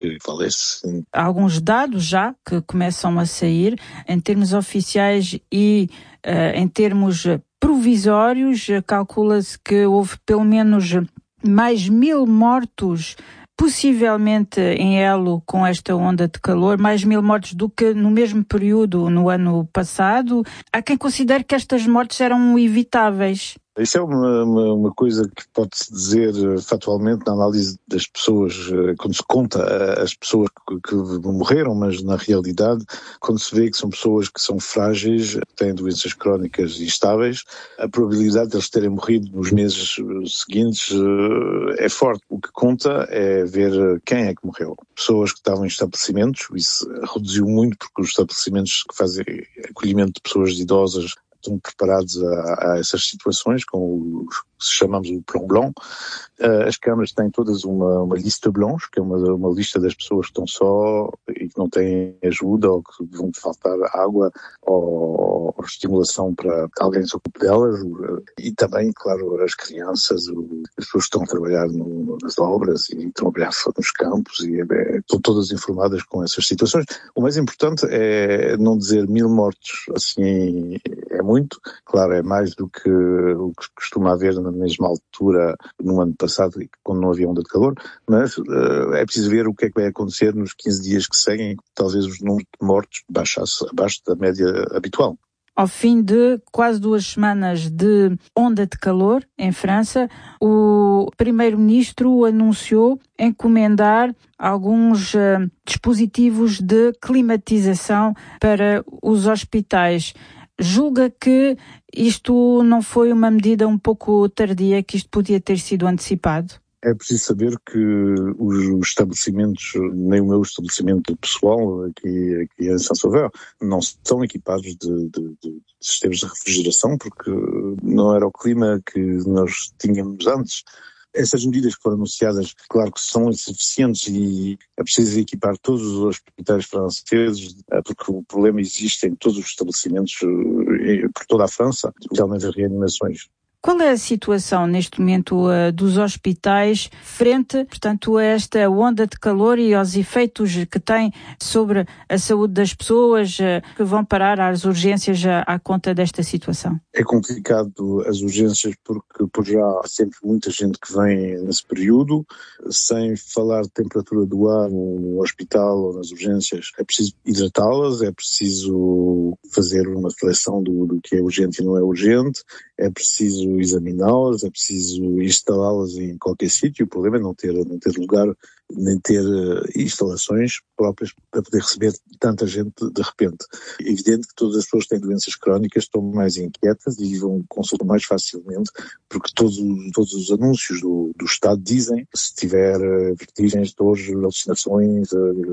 que falece. Há alguns dados já que começam a sair em termos oficiais e em termos provisórios. Calcula-se que houve pelo menos mais 1.000 mortos, possivelmente em elo com esta onda de calor, mais 1.000 mortos do que no mesmo período no ano passado. Há quem considere que estas mortes eram evitáveis. Isso é uma coisa que pode-se dizer factualmente na análise das pessoas, quando se conta as pessoas que morreram, mas na realidade, quando se vê que são pessoas que são frágeis, que têm doenças crónicas instáveis, a probabilidade de eles terem morrido nos meses seguintes é forte. O que conta é ver quem é que morreu. Pessoas que estavam em estabelecimentos, isso reduziu muito porque os estabelecimentos que fazem acolhimento de pessoas idosas estão preparados a essas situações, com o que chamamos o plan blanc. As câmaras têm todas uma lista blanche, que é uma lista das pessoas que estão só e que não têm ajuda ou que vão faltar água ou estimulação para alguém se ocupe delas. E também, claro, as crianças, as pessoas que estão a trabalhar nas obras e estão a trabalhar nos campos e estão todas informadas com essas situações. O mais importante é não dizer 1.000 mortos, assim, é muito. Claro, é mais do que o que costuma haver na mesma altura no ano passado, quando não havia onda de calor, mas é preciso ver o que é que vai acontecer nos 15 dias que seguem, talvez os números de mortos baixasse abaixo da média habitual. Ao fim de quase 2 semanas de onda de calor em França, o primeiro-ministro anunciou encomendar alguns dispositivos de climatização para os hospitais. Julga que isto não foi uma medida um pouco tardia, que isto podia ter sido antecipado? É preciso saber que os estabelecimentos, nem o meu estabelecimento pessoal aqui em Saint-Sauveur, não estão equipados de sistemas de refrigeração, porque não era o clima que nós tínhamos antes. Essas medidas que foram anunciadas, claro que são insuficientes e é preciso equipar todos os hospitais franceses, porque o problema existe em todos os estabelecimentos por toda a França, especialmente as reanimações. Qual é a situação neste momento dos hospitais frente, portanto, a esta onda de calor e aos efeitos que tem sobre a saúde das pessoas que vão parar às urgências à conta desta situação? É complicado as urgências porque por já há sempre muita gente que vem nesse período, sem falar de temperatura do ar no hospital ou nas urgências. É preciso hidratá-las, é preciso fazer uma seleção do que é urgente e não é urgente, é preciso examiná-las, é preciso instalá-las em qualquer sítio. O problema é não ter lugar, nem ter instalações próprias para poder receber tanta gente de repente. É evidente que todas as pessoas que têm doenças crónicas estão mais inquietas e vão consultar mais facilmente, porque todos os anúncios do Estado dizem que se tiver vertigens, dores, alucinações,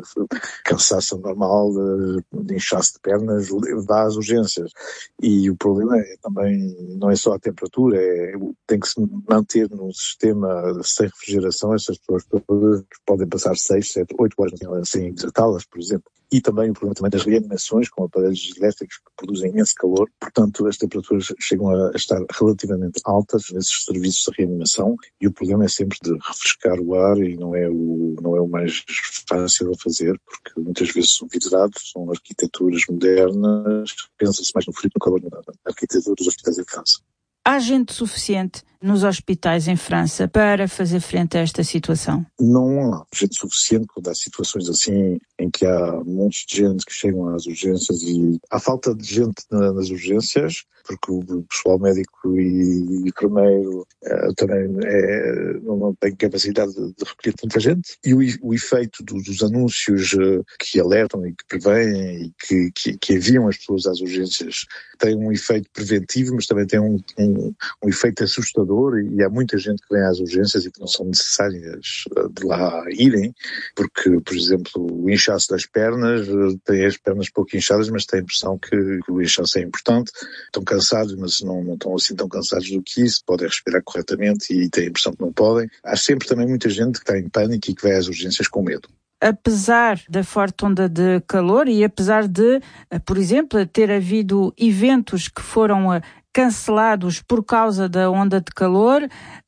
cansaço anormal, inchaço de pernas, vá às urgências. E o problema é também, não é só a temperatura, tem que se manter num sistema sem refrigeração. Essas pessoas todas podem passar 6, 7, 8 horas sem hidratá-las, por exemplo. E também o problema também das reanimações com aparelhos elétricos que produzem imenso calor. Portanto, as temperaturas chegam a estar relativamente altas nesses serviços de reanimação e o problema é sempre de refrescar o ar e não é o mais fácil a fazer, porque muitas vezes são vidrados, são arquiteturas modernas, pensa-se mais no frio que no calor na arquitetura dos hospitais em França. Há gente suficiente nos hospitais em França para fazer frente a esta situação? Não há gente suficiente quando há situações assim em que há montes de gente que chegam às urgências e há falta de gente nas urgências, porque o pessoal médico e enfermeiro também não tem capacidade de recolher tanta gente. E o efeito dos anúncios que alertam e que prevêem e que enviam as pessoas às urgências tem um efeito preventivo, mas também tem um efeito assustador, e há muita gente que vem às urgências e que não são necessárias de lá irem, porque, por exemplo, o inchaço das pernas, tem as pernas pouco inchadas, mas tem a impressão que o inchaço é importante, estão cansados, mas não estão assim tão cansados do que isso, podem respirar corretamente e têm a impressão que não podem. Há sempre também muita gente que está em pânico e que vai às urgências com medo. Apesar da forte onda de calor e apesar de, por exemplo, ter havido eventos que foram cancelados por causa da onda de calor,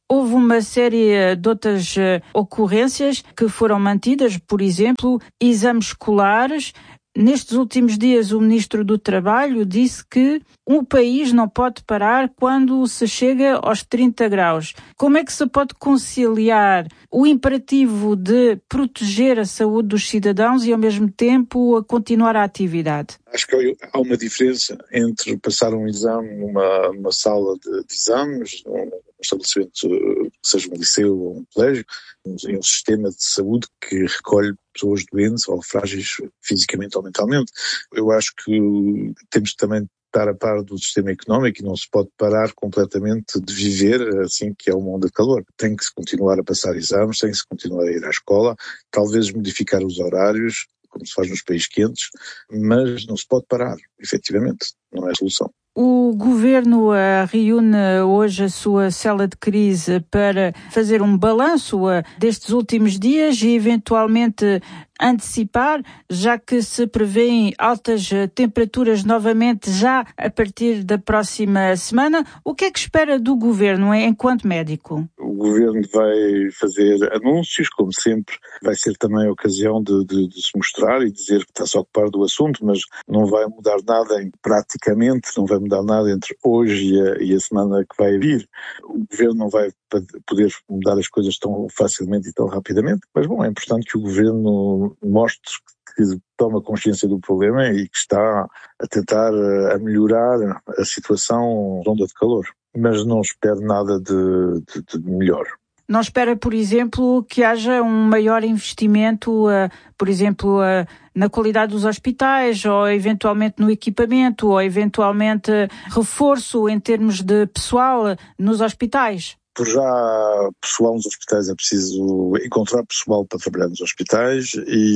houve uma série de outras ocorrências que foram mantidas, por exemplo, exames escolares. Nestes últimos dias, o Ministro do Trabalho disse que o país não pode parar quando se chega aos 30 graus. Como é que se pode conciliar o imperativo de proteger a saúde dos cidadãos e, ao mesmo tempo, a continuar a atividade? Acho que há uma diferença entre passar um exame numa sala de exames, num estabelecimento, seja um liceu ou um colégio, em um sistema de saúde que recolhe pessoas doentes ou frágeis fisicamente ou mentalmente. Eu acho que temos também de estar a par do sistema económico e não se pode parar completamente de viver assim que é um mundo de calor. Tem que se continuar a passar exames, tem que se continuar a ir à escola, talvez modificar os horários, como se faz nos países quentes, mas não se pode parar, efetivamente, não é a solução. O Governo reúne hoje a sua cela de crise para fazer um balanço destes últimos dias e eventualmente antecipar, já que se prevêem altas temperaturas novamente já a partir da próxima semana. O que é que espera do Governo enquanto médico? O Governo vai fazer anúncios, como sempre. Vai ser também a ocasião de se mostrar e dizer que está-se a ocupar do assunto, mas não vai mudar nada praticamente, não vai mudar nada entre hoje e a semana que vai vir. O Governo não vai poder mudar as coisas tão facilmente e tão rapidamente, mas bom, é importante que o Governo mostre que toma consciência do problema e que está a tentar a melhorar a situação da onda de calor. Mas não espero nada de melhor. Não espera, por exemplo, que haja um maior investimento, por exemplo, na qualidade dos hospitais, ou eventualmente no equipamento, ou eventualmente reforço em termos de pessoal nos hospitais? Por já, pessoal nos hospitais, é preciso encontrar pessoal para trabalhar nos hospitais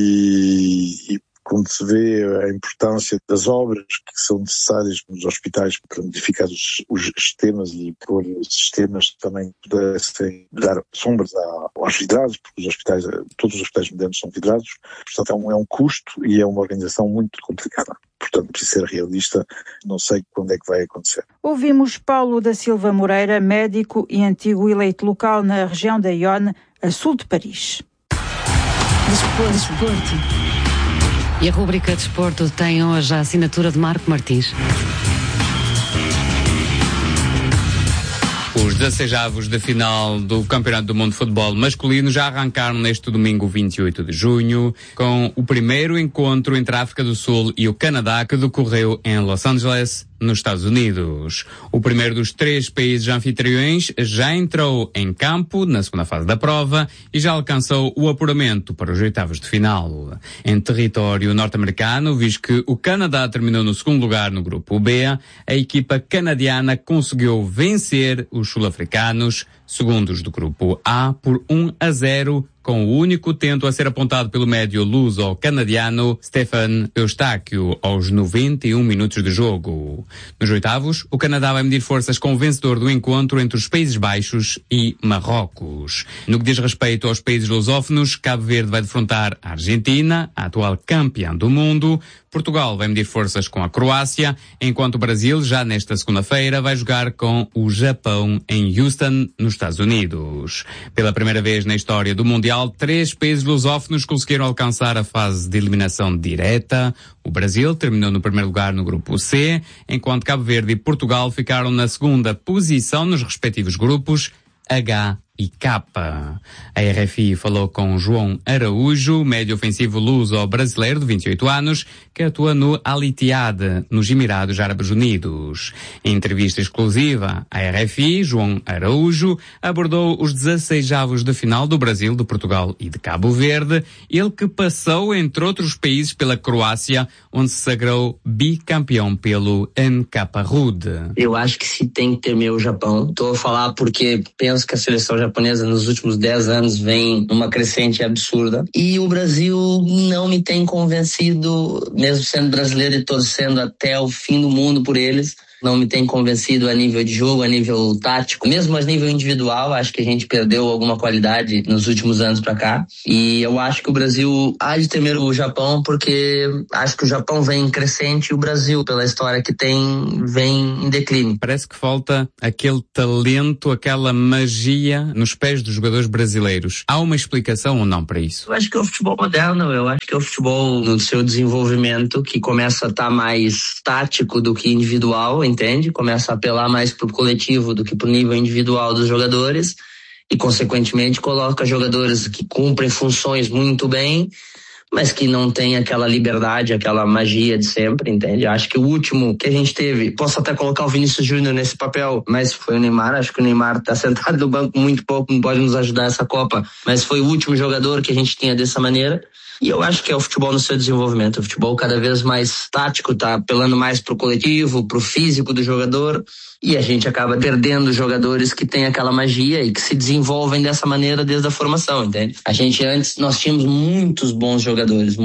e quando se vê a importância das obras que são necessárias nos hospitais para modificar os sistemas e pôr sistemas que também pudessem dar sombras aos vidrados, porque todos os hospitais modernos são vidrados, portanto é um custo e é uma organização muito complicada. Portanto, preciso ser realista, não sei quando é que vai acontecer. Ouvimos Paulo da Silva Moreira, médico e antigo eleito local na região da Yonne, a sul de Paris. Desporto. E a rubrica Desporto tem hoje a assinatura de Marco Martins. Os 16avos da final do Campeonato do Mundo de Futebol Masculino já arrancaram neste domingo 28 de junho, com o primeiro encontro entre a África do Sul e o Canadá, que decorreu em Los Angeles, nos Estados Unidos. O primeiro dos 3 países anfitriões já entrou em campo na segunda fase da prova e já alcançou o apuramento para os 8avos de final. Em território norte-americano, visto que o Canadá terminou no segundo lugar no grupo B, a equipa canadiana conseguiu vencer os sul-africanos, segundos do grupo A, por 1-0, com o único tento a ser apontado pelo médio luso-canadiano Stefan Eustáquio aos 91 minutos de jogo. Nos 8avos, o Canadá vai medir forças com o vencedor do encontro entre os Países Baixos e Marrocos. No que diz respeito aos países lusófonos, Cabo Verde vai defrontar a Argentina, a atual campeã do mundo. Portugal vai medir forças com a Croácia, enquanto o Brasil, já nesta segunda-feira, vai jogar com o Japão em Houston, nos Estados Unidos. Pela primeira vez na história do Mundial, 3 países lusófonos conseguiram alcançar a fase de eliminação direta. O Brasil terminou no primeiro lugar no grupo C, enquanto Cabo Verde e Portugal ficaram na segunda posição nos respectivos grupos H e K. A RFI falou com João Araújo, médio ofensivo luso-brasileiro de 28 anos, que atua no Al Ittihad, nos Emirados Árabes Unidos. Em entrevista exclusiva à RFI, João Araújo abordou os 16avos de final do Brasil, de Portugal e de Cabo Verde, ele que passou, entre outros países, pela Croácia, onde se sagrou bicampeão pelo NK Rud. Eu acho que se tem que temer o Japão. Estou a falar porque penso que a seleção japonesa nos últimos 10 anos vem numa crescente absurda. E o Brasil não me tem convencido, mesmo sendo brasileiro e torcendo até o fim do mundo por eles. não me tem convencido a nível de jogo, a nível tático, mesmo a nível individual. Acho que a gente perdeu alguma qualidade nos últimos anos pra cá, e eu acho que o Brasil há de temer o Japão, porque acho que o Japão vem crescente e o Brasil, pela história que tem, vem em declínio. Parece que falta aquele talento, aquela magia nos pés dos jogadores brasileiros. Há uma explicação ou não para isso? Eu acho que é o futebol moderno, eu acho que é o futebol no seu desenvolvimento que começa a estar mais tático do que individual, entende? Começa a apelar mais pro coletivo do que pro nível individual dos jogadores e, consequentemente, coloca jogadores que cumprem funções muito bem, mas que não tem aquela liberdade, aquela magia de sempre, entende? Acho que o último que a gente teve, posso até colocar o Vinícius Júnior nesse papel, mas foi o Neymar. Acho que o Neymar tá sentado no banco muito pouco, não pode nos ajudar essa Copa, mas foi o último jogador que a gente tinha dessa maneira. E eu acho que é o futebol no seu desenvolvimento, o futebol cada vez mais tático, tá apelando mais pro coletivo, pro físico do jogador, e a gente acaba perdendo jogadores que têm aquela magia e que se desenvolvem dessa maneira desde a formação, entende? A gente antes, nós tínhamos muitos bons jogadores.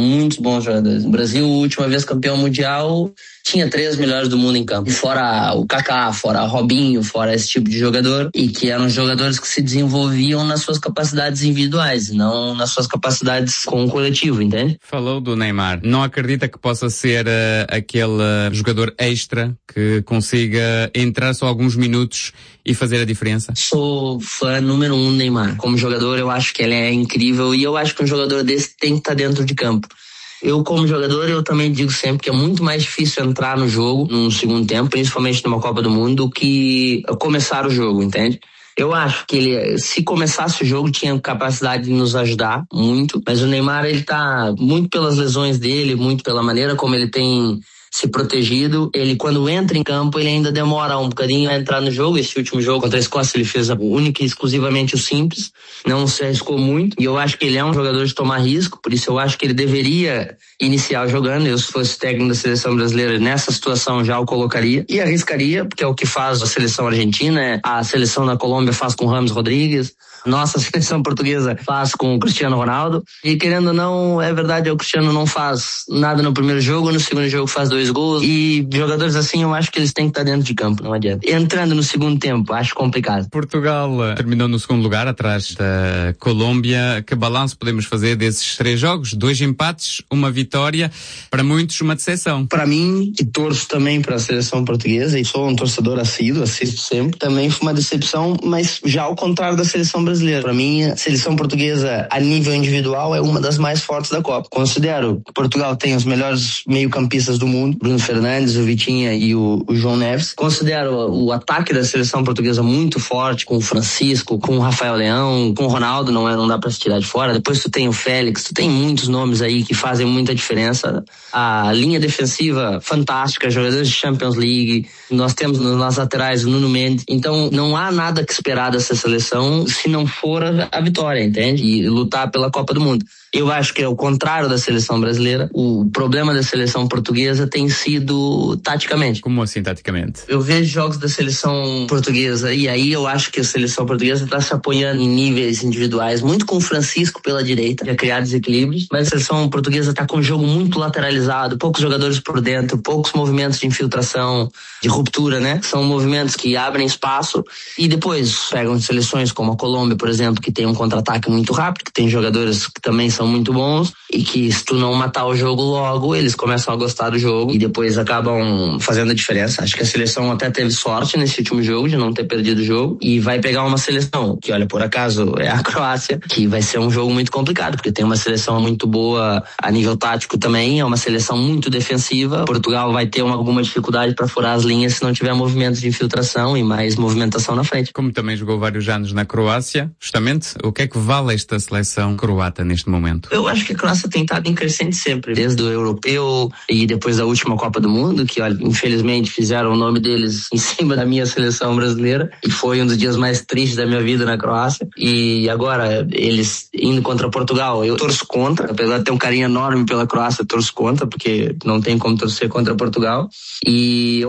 O Brasil, última vez campeão mundial, tinha 3 melhores do mundo em campo. E fora o Kaká, fora o Robinho, fora esse tipo de jogador, e que eram jogadores que se desenvolviam nas suas capacidades individuais, não nas suas capacidades com o coletivo, entende? Falou do Neymar. Não acredita que possa ser aquele jogador extra que consiga entrar só alguns minutos e fazer a diferença? Sou fã número 1 do Neymar. Como jogador, eu acho que ele é incrível, e eu acho que um jogador desse tem que estar dentro de campo. Eu, como jogador, eu também digo sempre que é muito mais difícil entrar no jogo num segundo tempo, principalmente numa Copa do Mundo, do que começar o jogo, entende? Eu acho que ele, se começasse o jogo, tinha capacidade de nos ajudar muito, mas o Neymar, ele tá muito pelas lesões dele, muito pela maneira como ele tem se protegido. Ele, quando entra em campo, ele ainda demora um bocadinho a entrar no jogo. Esse último jogo contra a Escócia, ele fez única e exclusivamente o simples, não se arriscou muito, e eu acho que ele é um jogador de tomar risco, por isso eu acho que ele deveria iniciar jogando. Eu, se fosse técnico da seleção brasileira, nessa situação já o colocaria e arriscaria, porque é o que faz a seleção argentina, a seleção da Colômbia faz com Rames Rodrigues, nossa seleção portuguesa faz com o Cristiano Ronaldo, e querendo ou não, é verdade, o Cristiano não faz nada no primeiro jogo, no segundo jogo faz 2 gols, e jogadores assim eu acho que eles têm que estar dentro de campo, não adianta. Entrando no segundo tempo, acho complicado. Portugal terminou no segundo lugar, atrás da Colômbia. Que balanço podemos fazer desses 3 jogos? 2 empates, 1 vitória, para muitos uma decepção. Para mim, que torço também para a seleção portuguesa, e sou um torcedor assíduo, assisto sempre, também foi uma decepção, mas já ao contrário da seleção brasileira. Para mim, a seleção portuguesa, a nível individual, é uma das mais fortes da Copa. Considero que Portugal tem os melhores meio-campistas do mundo, Bruno Fernandes, o Vitinha e o João Neves. Considero o ataque da seleção portuguesa muito forte, com o Francisco, com o Rafael Leão, com o Ronaldo, não dá para se tirar de fora. Depois tu tem o Félix, tu tem muitos nomes aí que fazem muita diferença. A linha defensiva fantástica, jogadores de Champions League, nós temos nas laterais o Nuno Mendes. Então não há nada que esperar dessa seleção se não for a vitória, entende? E lutar pela Copa do Mundo. Eu acho que é o contrário da seleção brasileira. O problema da seleção portuguesa tem sido taticamente. Como assim taticamente? Eu vejo jogos da seleção portuguesa e aí eu acho que a seleção portuguesa está se apoiando em níveis individuais, muito com o Francisco pela direita, para criar desequilíbrios, mas a seleção portuguesa está com um jogo muito lateralizado, poucos jogadores por dentro, poucos movimentos de infiltração, de ruptura, né? São movimentos que abrem espaço e depois pegam seleções como a Colômbia, por exemplo, que tem um contra-ataque muito rápido, que tem jogadores que também são muito bons e que, se tu não matar o jogo logo, eles começam a gostar do jogo e depois acabam fazendo a diferença. Acho que a seleção até teve sorte nesse último jogo de não ter perdido o jogo e vai pegar uma seleção que, olha, por acaso é a Croácia, que vai ser um jogo muito complicado, porque tem uma seleção muito boa a nível tático também, é uma seleção muito defensiva. Portugal vai ter alguma dificuldade para furar as linhas se não tiver movimentos de infiltração e mais movimentação na frente. Como também jogou vários anos na Croácia, justamente, o que é que vale esta seleção croata neste momento? Eu acho que a Croácia tem estado em crescente sempre, desde o europeu e depois da última Copa do Mundo, que, olha, infelizmente fizeram o nome deles em cima da minha seleção brasileira e foi um dos dias mais tristes da minha vida na Croácia. E agora eles indo contra Portugal, eu torço contra, apesar de ter um carinho enorme pela Croácia, eu torço contra, porque não tem como torcer contra Portugal. E eu acho que é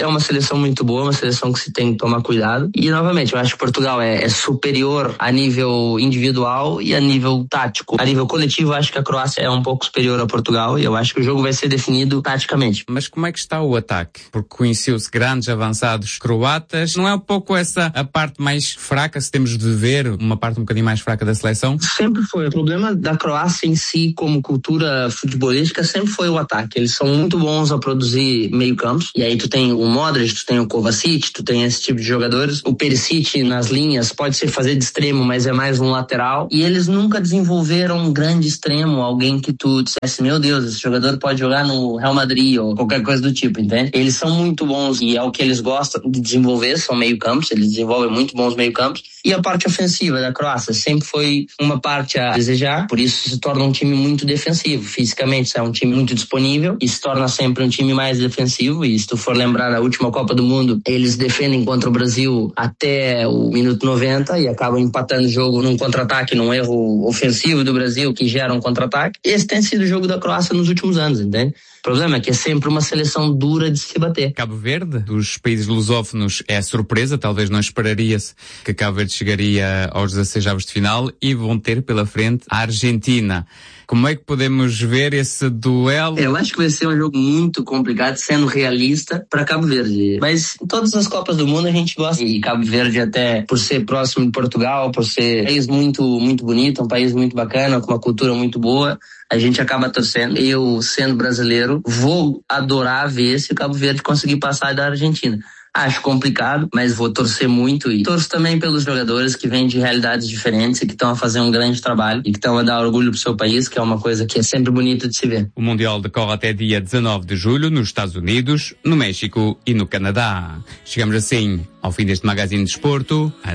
uma seleção muito boa, uma seleção que se tem que tomar cuidado. E, novamente, eu acho que Portugal é superior a nível individual e a nível tático. A nível coletivo, eu acho que a Croácia é um pouco superior a Portugal e eu acho que o jogo vai ser definido taticamente. Mas como é que está o ataque? Porque conheceu-se grandes avançados croatas. Não é um pouco essa a parte mais fraca, se temos de ver uma parte um bocadinho mais fraca da seleção? Sempre foi. O problema da Croácia em si, como cultura futebolística, sempre foi o ataque. Eles são muito bons a produzir meio-campos. E aí tu tem o Modric, tu tem o Kovacic, tu tem esse tipo de jogadores. O Perisic nas linhas pode ser fazer de extremo, mas é mais um lateral. E eles nunca desenvolveram um grande extremo, alguém que tu dissesse, meu Deus, esse jogador pode jogar no Real Madrid ou qualquer coisa do tipo, entende? Eles são muito bons e é o que eles gostam de desenvolver, são meio-campos, eles desenvolvem muito bons meio-campos. E a parte ofensiva da Croácia sempre foi uma parte a desejar, por isso se torna um time muito defensivo. Fisicamente é um time muito disponível e se torna sempre um time mais defensivo. E se tu for lembrar da última Copa do Mundo, eles defendem contra o Brasil até o minuto 90 e acabam empatando o jogo num contra-ataque, num erro ofensivo do Brasil que gera um contra-ataque. Esse tem sido o jogo da Croácia nos últimos anos, entende? O problema é que é sempre uma seleção dura de se bater. Cabo Verde, dos países lusófonos, é surpresa, talvez não esperaria-se que Cabo Verde chegaria aos 16avos de final e vão ter pela frente a Argentina. Como é que podemos ver esse duelo? Eu acho que vai ser um jogo muito complicado, sendo realista, para Cabo Verde. Mas em todas as Copas do Mundo a gente gosta. E Cabo Verde, até por ser próximo de Portugal, por ser um país muito, muito bonito, um país muito bacana, com uma cultura muito boa, a gente acaba torcendo. Eu, sendo brasileiro, vou adorar ver se o Cabo Verde conseguir passar da Argentina. Acho complicado, mas vou torcer muito e torço também pelos jogadores que vêm de realidades diferentes e que estão a fazer um grande trabalho e que estão a dar orgulho pro seu país, que é uma coisa que é sempre bonita de se ver. O Mundial decorre até dia 19 de julho nos Estados Unidos, no México e no Canadá. Chegamos assim ao fim deste Magazine de Desporto.